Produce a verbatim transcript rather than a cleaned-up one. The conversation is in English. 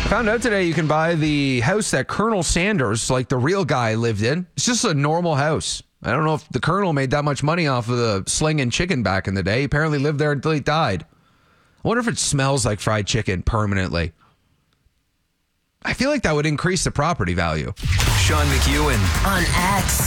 Found out today you can buy the house that Colonel Sanders, like the real guy, lived in. It's just a normal house. I don't know if the Colonel made that much money off of the slinging chicken back in the day. He apparently lived there until he died. I wonder if it smells like fried chicken permanently. I feel like that would increase the property value. Sean McEwen on X.